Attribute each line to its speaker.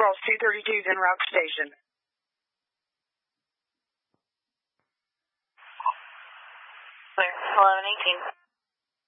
Speaker 1: Charles 232 is en route to station.
Speaker 2: 1118.